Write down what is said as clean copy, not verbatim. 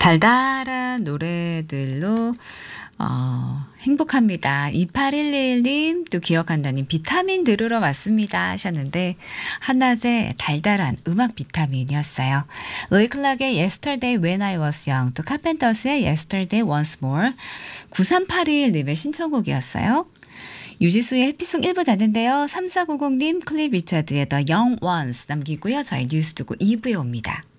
달달한 노래들로 행복합니다. 2811님 또 기억한다님 비타민 들으러 왔습니다 하셨는데 한낮에 달달한 음악 비타민이었어요. 로이 클락의 Yesterday When I Was Young 또 카펜터스의 Yesterday Once More 9381님의 신청곡이었어요. 유지수의 해피송 1부 닫는데요. 3490님 클립 리차드의 The Young Ones 남기고요. 저희 뉴스 듣고 2부에 옵니다.